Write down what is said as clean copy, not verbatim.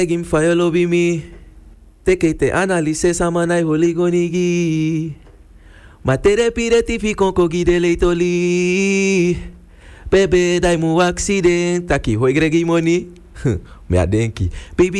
Gim fayo lobi mi. Teke te analise samanai holigonigi. Matere pireti fi konko gide leitoli. Bebe dai mu accident. Taki hoi gregi moni. Me adenki. Baby